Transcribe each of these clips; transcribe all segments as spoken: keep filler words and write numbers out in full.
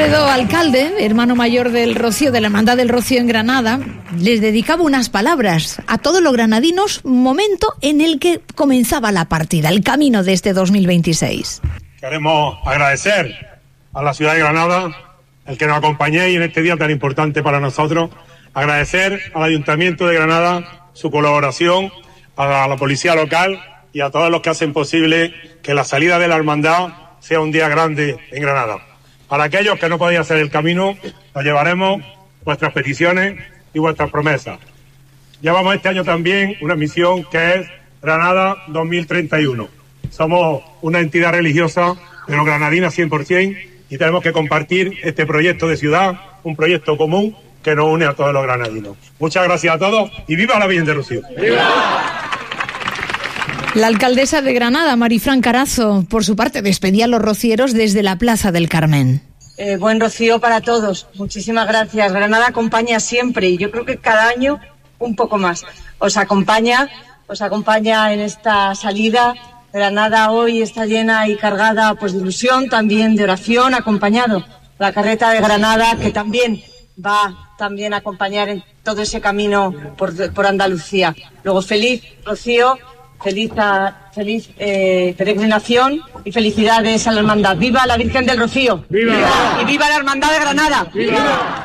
Alfredo, alcalde, hermano mayor del Rocío, de la Hermandad del Rocío en Granada, les dedicaba unas palabras a todos los granadinos, momento en el que comenzaba la partida, el camino de este dos mil veintiséis. Queremos agradecer a la ciudad de Granada el que nos acompañéis en este día tan importante para nosotros, agradecer al Ayuntamiento de Granada su colaboración, a la policía local y a todos los que hacen posible que la salida de la hermandad sea un día grande en Granada. Para aquellos que no podéis hacer el camino, os llevaremos vuestras peticiones y vuestras promesas. Llevamos este año también una misión que es Granada dos mil treinta y uno. Somos una entidad religiosa, pero granadina cien por ciento, y tenemos que compartir este proyecto de ciudad, un proyecto común que nos une a todos los granadinos. Muchas gracias a todos y ¡viva la Virgen de Rocío! ¡Viva! La alcaldesa de Granada, Marifran Carazo, por su parte, despedía a los rocieros desde la Plaza del Carmen. Eh, buen rocío para todos. Muchísimas gracias. Granada acompaña siempre y yo creo que cada año un poco más. Os acompaña, os acompaña en esta salida. Granada hoy está llena y cargada pues de ilusión, también de oración, acompañado. La carreta de Granada que también va también a acompañar en todo ese camino por, por Andalucía. Luego feliz rocío. Feliz, feliz eh, peregrinación y felicidades a la hermandad. ¡Viva la Virgen del Rocío! ¡Viva! ¡Viva! ¡Y viva la hermandad de Granada! ¡Viva!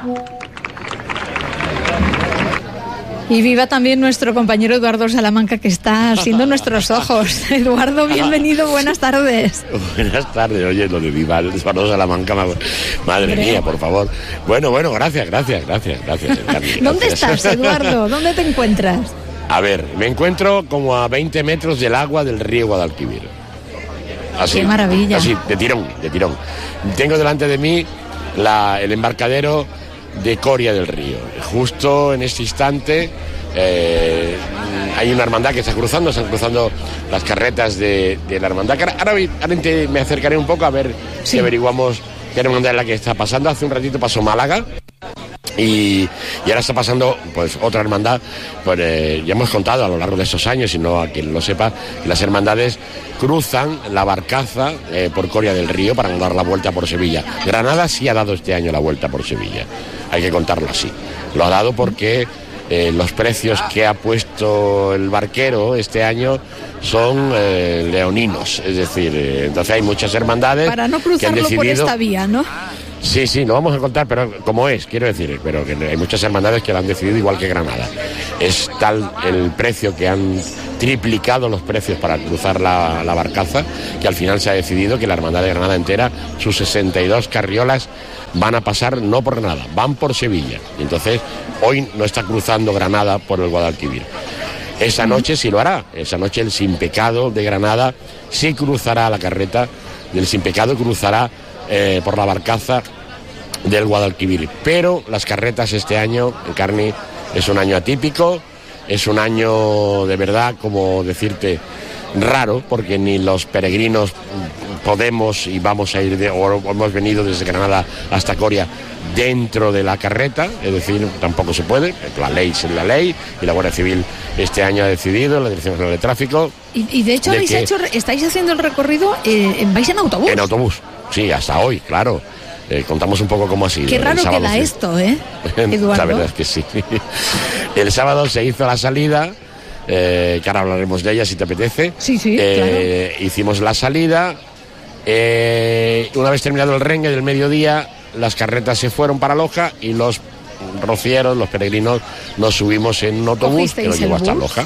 Y viva también nuestro compañero Eduardo Salamanca, que está siendo nuestros ojos. Eduardo, bienvenido, buenas tardes. Buenas tardes, oye, lo de viva Eduardo Salamanca, madre mía, por favor. Bueno, bueno, gracias, gracias, gracias, gracias. ¿Dónde estás, Eduardo? ¿Dónde te encuentras? A ver, me encuentro como a veinte metros del agua del río Guadalquivir. Así, ¡qué maravilla! Así, de tirón, de tirón. Tengo delante de mí la, el embarcadero de Coria del Río. Justo en este instante eh, hay una hermandad que está cruzando, están cruzando las carretas de, de la hermandad. Ahora, ahora me acercaré un poco a ver sí. si averiguamos qué hermandad es la que está pasando. Hace un ratito pasó Málaga. Y, y ahora está pasando pues otra hermandad. Pues, eh, ya hemos contado a lo largo de estos años, y no a quien lo sepa, que las hermandades cruzan la barcaza eh, por Coria del Río para dar la vuelta por Sevilla. Granada sí ha dado este año la vuelta por Sevilla, hay que contarlo así. Lo ha dado porque eh, los precios que ha puesto el barquero este año son eh, leoninos, es decir, eh, entonces hay muchas hermandades para no cruzarlo que han decidido... por esta vía, ¿no? Sí, sí, lo vamos a contar, pero como es, quiero decir, pero que hay muchas hermandades que lo han decidido igual que Granada. Es tal el precio que han triplicado los precios para cruzar la, la barcaza, que al final se ha decidido que la hermandad de Granada entera, sus sesenta y dos carriolas, van a pasar no por Granada, van por Sevilla. Y entonces, hoy no está cruzando Granada por el Guadalquivir. Esa noche sí lo hará, esa noche el Sin Pecado de Granada sí cruzará la carreta, del Sin Pecado cruzará Eh, por la barcaza del Guadalquivir. Pero las carretas este año, Encarni, es un año atípico, es un año de verdad, como decirte, raro, porque ni los peregrinos podemos y vamos a ir, de, o hemos venido desde Granada hasta Coria dentro de la carreta, es decir, tampoco se puede, la ley es la ley, y la Guardia Civil este año ha decidido, la Dirección General de Tráfico... Y, y de hecho de habéis que, hecho, estáis haciendo el recorrido, eh, vais en autobús. En autobús. Sí, hasta hoy, claro. Eh, contamos un poco cómo ha sido. Qué raro sábado, queda sí. esto, ¿eh, Eduardo? La verdad es que sí. El sábado se hizo la salida, eh, que ahora hablaremos de ella si te apetece. Sí, sí, eh, claro. Hicimos la salida. Eh, una vez terminado el rengue del mediodía, las carretas se fueron para Loja y los rocieros, los peregrinos, nos subimos en un autobús que nos llevó hasta Loja.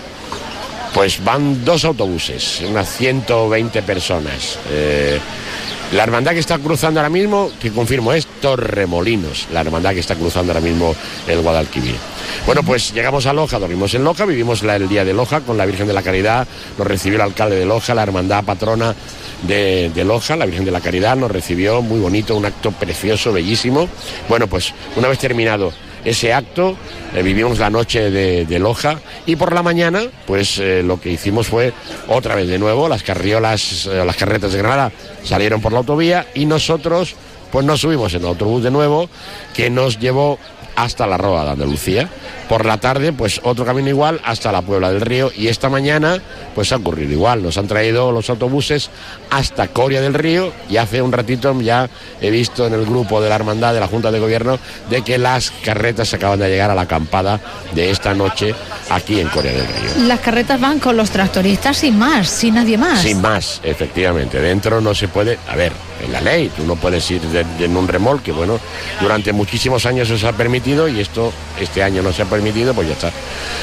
Pues van dos autobuses, unas ciento veinte personas. Eh, la hermandad que está cruzando ahora mismo, que confirmo, es Torremolinos, la hermandad que está cruzando ahora mismo el Guadalquivir. Bueno, pues llegamos a Loja, dormimos en Loja, vivimos la, el día de Loja con la Virgen de la Caridad, nos recibió el alcalde de Loja, la hermandad patrona de, de Loja, la Virgen de la Caridad, nos recibió muy bonito, un acto precioso, bellísimo. Bueno, pues una vez terminado ese acto, eh, vivimos la noche de, de Loja, y por la mañana pues eh, lo que hicimos fue otra vez de nuevo, las carriolas, eh, las carretas de Granada salieron por la autovía y nosotros pues nos subimos en el autobús de nuevo, que nos llevó hasta la Roda de Andalucía. Por la tarde, pues otro camino igual hasta la Puebla del Río, y esta mañana pues ha ocurrido igual, nos han traído los autobuses hasta Coria del Río, y hace un ratito ya he visto en el grupo de la Hermandad de la Junta de Gobierno de que las carretas acaban de llegar a la acampada de esta noche aquí en Coria del Río. Las carretas van con los tractoristas sin más, sin nadie más. Sin más, efectivamente, dentro no se puede, a ver, en la ley, tú no puedes ir de, de, en un remolque, bueno, durante muchísimos años eso se ha permitido y esto, este año no se ha permitido, pues ya está.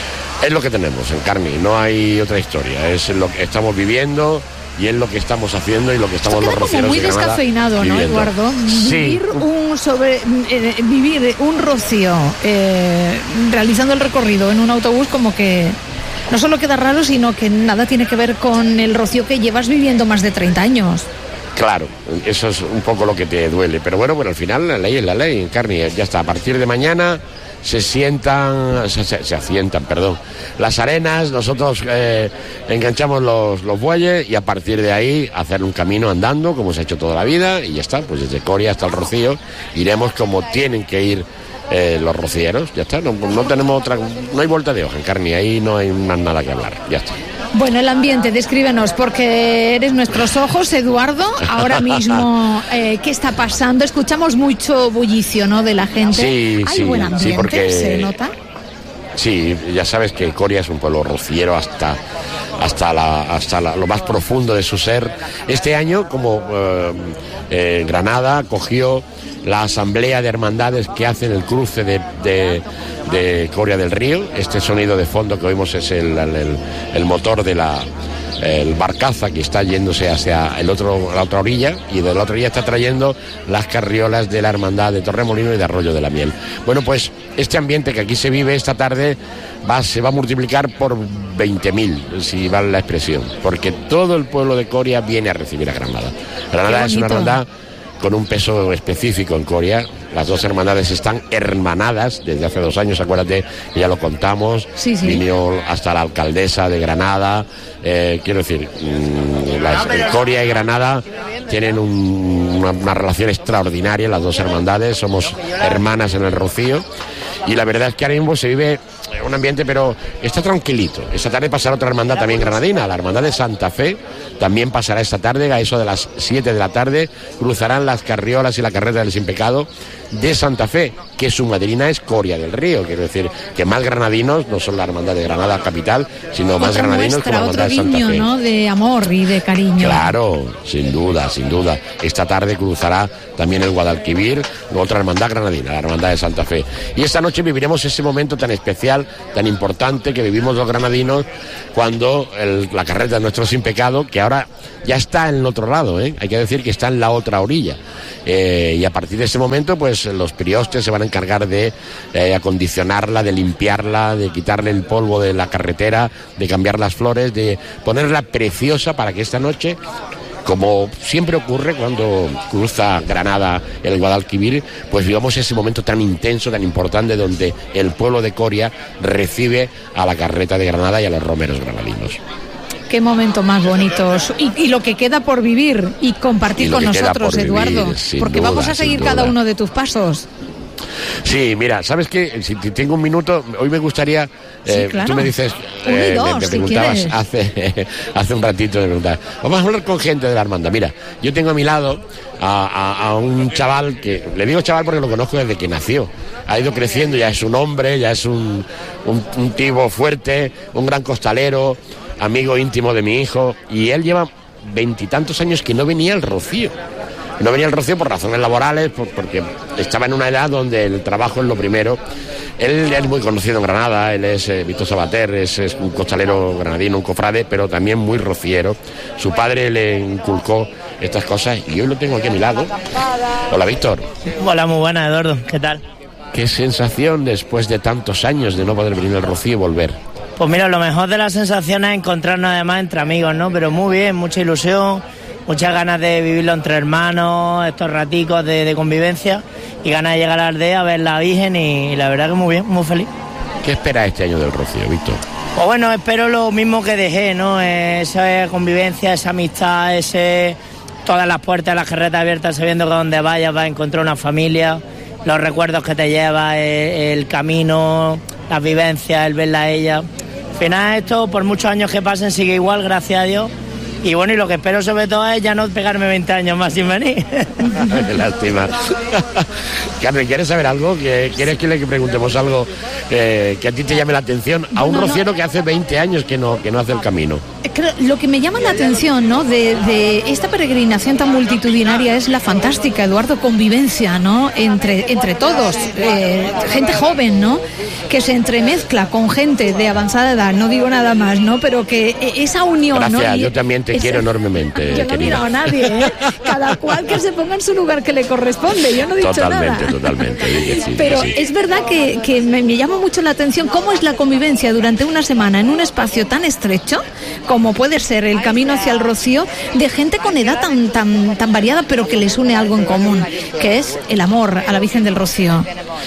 Es lo que tenemos en Carni, no hay otra historia, es lo que estamos viviendo y es lo que estamos haciendo y lo que estamos Esto los queda rocieros como muy de Granada descafeinado, ¿no, viviendo. Eduardo? Sí. Vivir un sobre eh, vivir un rocío eh, realizando el recorrido en un autobús, como que no solo queda raro, sino que nada tiene que ver con el rocío que llevas viviendo más de treinta años. Claro, eso es un poco lo que te duele, pero bueno, bueno, al final la ley es la ley, en Carni, ya está, a partir de mañana se sientan, se, se, se asientan, perdón, las arenas, nosotros eh, enganchamos los, los bueyes y a partir de ahí hacer un camino andando, como se ha hecho toda la vida, y ya está, pues desde Coria hasta el Rocío, iremos como tienen que ir eh, los rocieros, ya está, no, no tenemos otra, no hay vuelta de hoja en Carni, ahí no hay más nada que hablar, ya está. Bueno, el ambiente, descríbenos, porque eres nuestros ojos, Eduardo. Ahora mismo, eh, ¿qué está pasando? Escuchamos mucho bullicio, ¿no?, de la gente. Sí, ¿Hay sí, buen ambiente? sí, porque ¿Se nota? Sí, ya sabes que Coria es un pueblo rociero hasta, hasta, la, hasta la, lo más profundo de su ser. Este año, como eh, eh, Granada cogió la asamblea de hermandades que hacen el cruce de, de, de Coria del Río. Este sonido de fondo que oímos es el, el, el motor de la el barcaza que está yéndose hacia el otro, la otra orilla, y de la otra orilla está trayendo las carriolas de la hermandad de Torremolino y de Arroyo de la Miel. Bueno, pues este ambiente que aquí se vive esta tarde va, se va a multiplicar por veinte mil, si vale la expresión, porque todo el pueblo de Coria viene a recibir a Granada. Granada es una hermandad con un peso específico en Coria. Las dos hermandades están hermanadas desde hace dos años, acuérdate, que ya lo contamos. Sí, sí. Vino hasta la alcaldesa de Granada. Eh, quiero decir, mmm, las, Coria y Granada tienen un, una, una relación extraordinaria, las dos hermandades, somos hermanas en el Rocío. Y la verdad es que ahora mismo se vive un ambiente, pero está tranquilito. Esta tarde pasará otra hermandad también granadina, la hermandad de Santa Fe, también pasará esta tarde, a eso de las siete de la tarde, cruzarán las carriolas y la carreta del Sin Pecado de Santa Fe, que su madrina es Coria del Río. Quiero decir que más granadinos, no son la hermandad de Granada capital, sino más otra granadinos muestra, como la hermandad de Santa guiño, Fe. ¿no?, de amor y de cariño. Claro, sin duda, sin duda. Esta tarde cruzará también el Guadalquivir, otra hermandad granadina, la hermandad de Santa Fe. Y esta noche viviremos ese momento tan especial, tan importante que vivimos los granadinos cuando el, la carreta de nuestro Sin Pecado, que ahora ya está en el otro lado, ¿eh? Hay que decir que está en la otra orilla. Eh, y a partir de ese momento, pues los priostes se van a encargar de eh, acondicionarla, de limpiarla, de quitarle el polvo de la carretera, de cambiar las flores, de ponerla preciosa para que esta noche, como siempre ocurre cuando cruza Granada el Guadalquivir, pues vivamos ese momento tan intenso, tan importante, donde el pueblo de Coria recibe a la carreta de Granada y a los romeros granadinos. Qué momento más bonitos. Y, y lo que queda por vivir y compartir Y lo con que queda nosotros, por vivir, Eduardo. sin Porque duda, vamos a seguir sin cada duda. uno de tus pasos. Sí, mira, ¿sabes qué? Si tengo un minuto, hoy me gustaría, eh, Sí, claro. tú me dices, Uno y eh, dos, me, me si preguntabas quieres. hace, hace un ratito, me preguntabas, vamos a hablar con gente de la hermandad. Mira, yo tengo a mi lado a, a, a un chaval que, le digo chaval porque lo conozco desde que nació, ha ido creciendo, ya es un hombre, ya es un, un, un tipo fuerte, un gran costalero, amigo íntimo de mi hijo, y él lleva veintitantos años que no venía al Rocío. No venía al Rocío por razones laborales, por, porque estaba en una edad donde el trabajo es lo primero. Él es muy conocido en Granada, él es eh, Víctor Sabater, es, es un costalero granadino, un cofrade, pero también muy rociero. Su padre le inculcó estas cosas y hoy lo tengo aquí a mi lado. Hola, Víctor. Hola, muy buena, Eduardo. ¿Qué tal? ¿Qué sensación después de tantos años de no poder venir al Rocío y volver? Pues mira, lo mejor de las sensaciones es encontrarnos además entre amigos, ¿no? Pero muy bien, mucha ilusión, muchas ganas de vivirlo entre hermanos, estos raticos de, de convivencia y ganas de llegar a la aldea a ver la Virgen y, y la verdad que muy bien, muy feliz. ¿Qué espera este año del Rocío, Víctor? Pues bueno, espero lo mismo que dejé, ¿no? Esa convivencia, esa amistad, ese todas las puertas de las carretas abiertas sabiendo que donde vayas vas a encontrar una familia los recuerdos que te lleva, el, el camino, las vivencias, el verla a ella. Al final esto, por muchos años que pasen, sigue igual, gracias a Dios. Y bueno, y lo que espero sobre todo es ya no pegarme veinte años más sin venir. Qué lástima. Carmen, ¿quieres saber algo? ¿Quieres que le preguntemos algo eh, que a ti te llame la atención? A un no, rociero no. que hace veinte años que no, que no hace el camino. Lo que me llama la atención, ¿no?, de, de esta peregrinación tan multitudinaria es la fantástica, Eduardo, convivencia, ¿no?, entre, entre todos, eh, gente joven, ¿no?, que se entremezcla con gente de avanzada edad, no digo nada más, ¿no?, pero que esa unión... Gracias, ¿no? yo también te ese... quiero enormemente, Yo no he querida. mirado a nadie, ¿eh? Cada cual que se ponga en su lugar que le corresponde, yo no he dicho totalmente, nada. Totalmente, totalmente. Sí, pero sí. Es verdad que, que me, me llama mucho la atención cómo es la convivencia durante una semana en un espacio tan estrecho como puede ser el camino hacia el Rocío, de gente con edad tan, tan, tan variada, pero que les une algo en común, que es el amor a la Virgen del Rocío.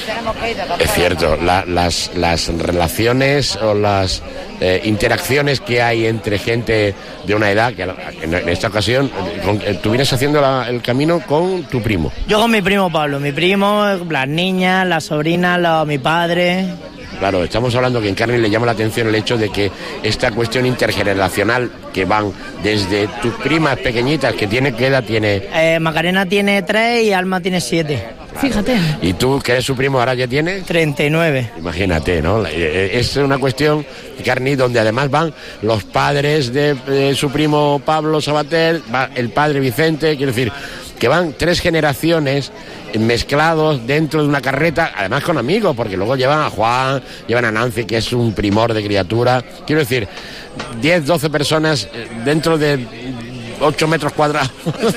Es cierto, la, las, las relaciones o las eh, interacciones que hay entre gente de una edad, que en, en esta ocasión con, tú vienes haciendo la, el camino con tu primo. Yo con mi primo Pablo, mi primo, las niñas, las sobrinas, la, mi padre... Claro, estamos hablando que en Carmen le llama la atención el hecho de que esta cuestión intergeneracional que van desde tus primas pequeñitas, que tiene, ¿qué edad tiene? Eh, Macarena tiene tres y Alma tiene siete. Claro. Fíjate. ¿Y tú, que eres su primo, ahora ya tienes? treinta y nueve. Imagínate, ¿no? Es una cuestión, Carni, donde además van los padres de, de su primo Pablo Sabater, va el padre Vicente, quiero decir... que van tres generaciones mezclados dentro de una carreta, además con amigos, porque luego llevan a Juan, llevan a Nancy, que es un primor de criatura. Quiero decir, diez, doce personas dentro de ocho metros cuadrados.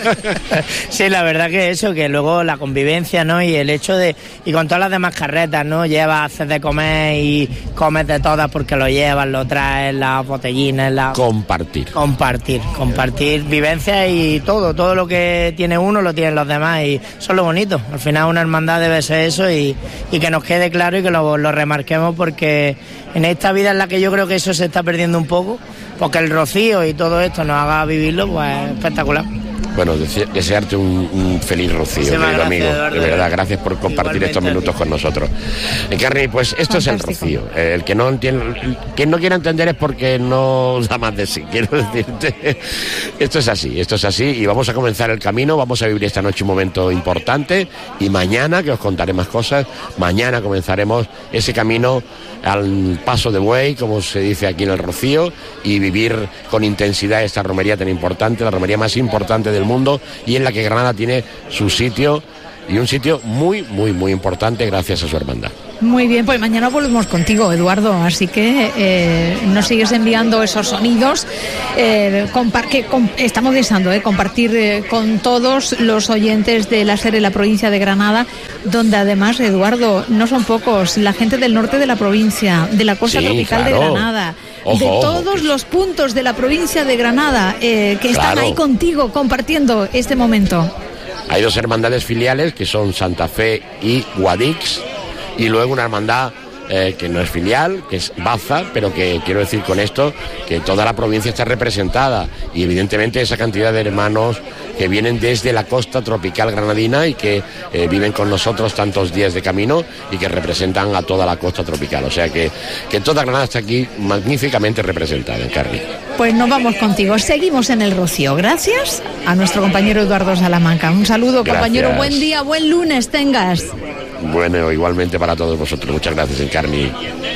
Sí, la verdad que eso, que luego la convivencia, ¿no? Y el hecho de, y con todas las demás carretas, ¿no? Llevas, haces de comer y comes de todas porque lo llevas, lo traes, las botellinas, la... Compartir. Compartir, compartir vivencias y todo, todo lo que tiene uno lo tienen los demás y eso es lo bonito. Al final una hermandad debe ser eso y, y que nos quede claro y que lo, lo remarquemos, porque en esta vida en la que yo creo que eso se está perdiendo un poco, porque el Rocío y todo esto nos haga vivirlo, pues espectacular. Bueno, desearte un, un feliz Rocío, querido gracias, amigo. Eduardo. De verdad, gracias por compartir Igualmente estos minutos con nosotros. Encarni, pues esto Fantástico. Es el Rocío. El que no entiende, quien no quiera entender es porque no da más de sí. Quiero decirte, esto es así, esto es así y vamos a comenzar el camino. Vamos a vivir esta noche un momento importante y mañana, que os contaré más cosas, mañana comenzaremos ese camino al paso de buey, como se dice aquí en el Rocío, y vivir con intensidad esta romería tan importante, la romería más importante del mundo y en la que Granada tiene su sitio y un sitio muy, muy, muy importante gracias a su hermandad. Muy bien, pues mañana volvemos contigo, Eduardo, así que eh, nos sigues enviando esos sonidos eh, compar- que com- estamos deseando eh, compartir eh, con todos los oyentes de la SER en la provincia de Granada, donde además, Eduardo, no son pocos, la gente del norte de la provincia, de la costa sí, tropical claro. de Granada, Ojo, de ojo, todos que... los puntos de la provincia de Granada eh, que claro. están ahí contigo compartiendo este momento. Hay dos hermandades filiales que son Santa Fe y Guadix, y luego una hermandad eh, que no es filial, que es Baza, pero que quiero decir con esto que toda la provincia está representada y evidentemente esa cantidad de hermanos que vienen desde la costa tropical granadina y que eh, viven con nosotros tantos días de camino y que representan a toda la costa tropical, o sea que, que toda Granada está aquí magníficamente representada, Encarni. Pues nos vamos contigo, seguimos en el Rocío, gracias a nuestro compañero Eduardo Salamanca. Un saludo, gracias. Compañero, buen día, buen lunes tengas. Bueno, igualmente para todos vosotros, muchas gracias, Encarni.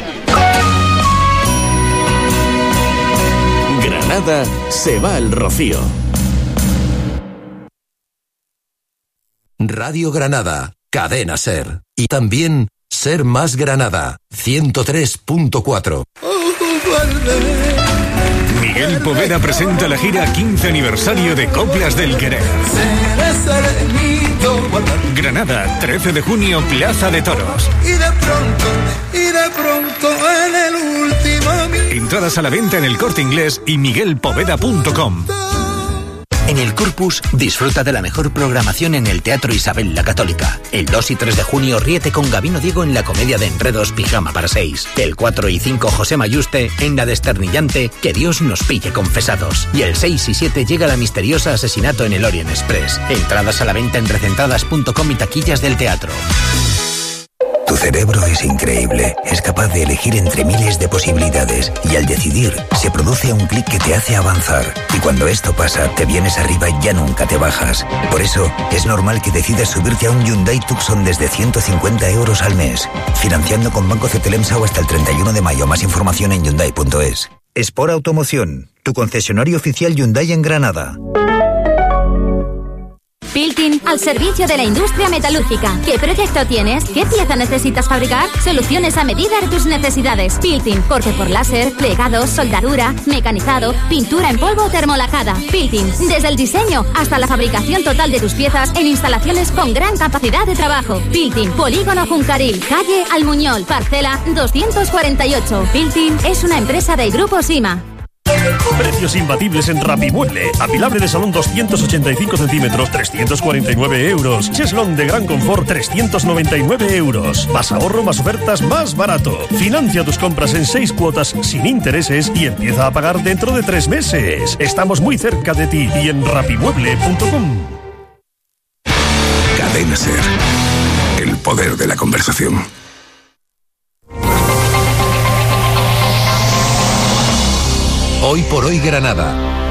Granada se va al Rocío. Radio Granada, Cadena SER. Y también SER Más Granada, ciento tres punto cuatro. Miguel Poveda presenta la gira quince aniversario de Coplas del Querer. Granada, trece de junio, Plaza de Toros. Y de pronto, y de pronto en el último... Entradas a la venta en El Corte Inglés y miguel poveda punto com. En el Corpus, disfruta de la mejor programación en el Teatro Isabel la Católica. El dos y tres de junio, ríete con Gabino Diego en la comedia de enredos Pijama para seis. El cuatro y cinco, José Mayuste en la desternillante Que Dios nos pille confesados. Y el seis y siete llega la misteriosa Asesinato en el Orient Express. Entradas a la venta en recentradas punto com y taquillas del teatro. cerebro es increíble. Es capaz de elegir entre miles de posibilidades y al decidir se produce un clic que te hace avanzar. Y cuando esto pasa, te vienes arriba y ya nunca te bajas. Por eso, es normal que decidas subirte a un Hyundai Tucson desde ciento cincuenta euros al mes. Financiando con Banco Cetelemsa o hasta el treinta y uno de mayo. Más información en Hyundai punto es. Sport Automoción, tu concesionario oficial Hyundai en Granada. Piltin, al servicio de la industria metalúrgica. ¿Qué proyecto tienes? ¿Qué pieza necesitas fabricar? Soluciones a medida de tus necesidades. Piltin, corte por láser, plegados, soldadura, mecanizado, pintura en polvo o termolacada. Piltin, desde el diseño hasta la fabricación total de tus piezas en instalaciones con gran capacidad de trabajo. Piltin, Polígono Juncaril, calle Almuñol, parcela doscientos cuarenta y ocho. Piltin es una empresa del Grupo Sima. Precios imbatibles en Rapimueble. Apilable de salón doscientos ochenta y cinco centímetros, trescientos cuarenta y nueve euros. Cheslón de gran confort, trescientos noventa y nueve euros. Más ahorro, más ofertas, más barato. Financia tus compras en seis cuotas sin intereses y empieza a pagar dentro de tres meses. Estamos muy cerca de ti y en rapimueble punto com. Cadena Ser. El poder de la conversación. Hoy por hoy Granada.